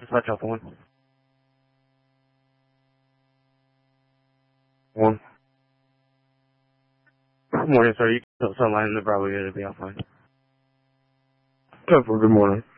Dispatch Alpha 1. 1. Good morning, sir. You can tell the line in the Bravo unit to be offline. Good morning.